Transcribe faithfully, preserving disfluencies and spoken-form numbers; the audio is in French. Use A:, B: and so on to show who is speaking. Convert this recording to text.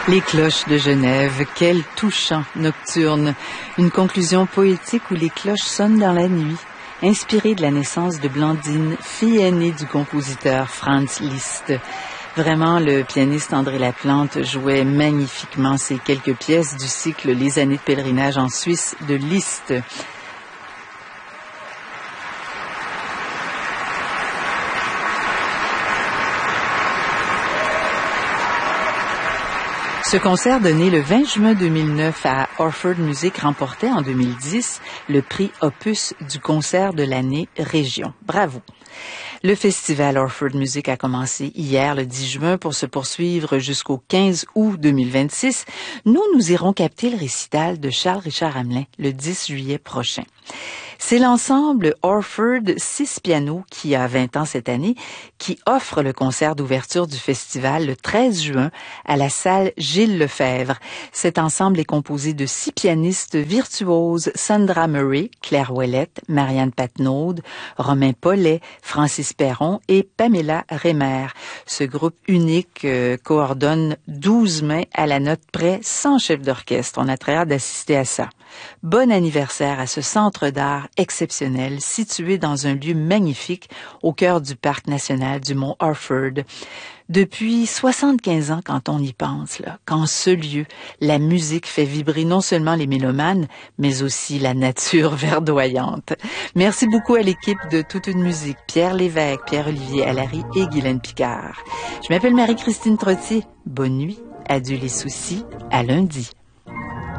A: Les cloches de Genève, quel touchant nocturne. Une conclusion poétique où les cloches sonnent dans la nuit, inspirée de la naissance de Blandine, fille aînée du compositeur Franz Liszt. Vraiment, le pianiste André Laplante jouait magnifiquement ces quelques pièces du cycle Les années de pèlerinage en Suisse de Liszt. Ce concert donné le vingt juin deux mille neuf à Orford Music remportait en deux mille dix le prix Opus du concert de l'année Région. Bravo! Le festival Orford Music a commencé hier le dix juin pour se poursuivre jusqu'au quinze août deux mille vingt-six. Nous, nous irons capter le récital de Charles-Richard Hamelin le dix juillet prochain. C'est l'ensemble Orford six pianos qui a vingt ans cette année qui offre le concert d'ouverture du festival le treize juin à la salle Gilles Lefebvre. Cet ensemble est composé de six pianistes virtuoses: Sandra Murray, Claire Ouellette, Marianne Patnaud, Romain Paulet, Francis Perron et Pamela Rémer. Ce groupe unique euh, coordonne douze mains à la note près sans chef d'orchestre. On a très hâte d'assister à ça. Bon anniversaire à ce centre d'art exceptionnel situé dans un lieu magnifique au cœur du parc national du Mont Orford. Depuis soixante-quinze ans, quand on y pense, là, qu'en ce lieu, la musique fait vibrer non seulement les mélomanes, mais aussi la nature verdoyante. Merci beaucoup à l'équipe de Toute une musique, Pierre Lévesque, Pierre-Olivier Allary et Guylaine Picard. Je m'appelle Marie-Christine Trottier. Bonne nuit, adieu les soucis, à lundi.